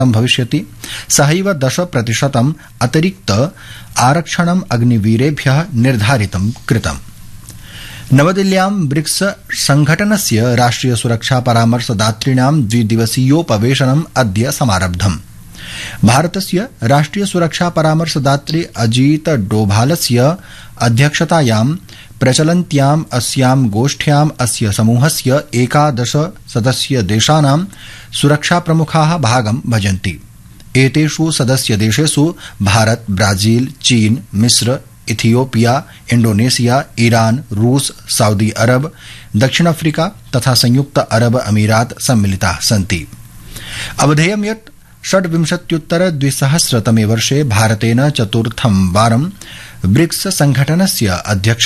भविष्यति। सहैव 10% अतिरिक्त आरक्षणम् अग्निवीरेभ्यः निर्धारितं कृतम्। नवदिल्ल्यां ब्रिक्स संघटनस्य राष्ट्रिय सुरक्षा परामर्शदातॄणां द्विदिवसीयोपवेशनम् अद्य समारब्धम्। भारतस्य राष्ट्रिय सुरक्षा परामर्शदात्री अजीत डोभालस्य अध्यक्षतायां प्रचलन्त्याम् अस्यां गोष्ठ्याम् अस्य समूहस्य 11 सदस्य देशानां सुरक्षा प्रमुखाः भागं भजन्ति। एतेषु सदस्य देशेषु भारत, ब्राजील, चीन, मिस्र, इथियोपिया, इंडोनेशिया, ईरान, रूस, सऊदी अरब, दक्षिण अफ्रीका तथा संयुक्त अरब अमीरात सम्मिलिताः सन्ति। अवधेयं यत् 26-द्विसहस्रतमे वर्षे भारतेन चतुर्थं वारं ब्रिक्स संघटनस्य अध्यक्ष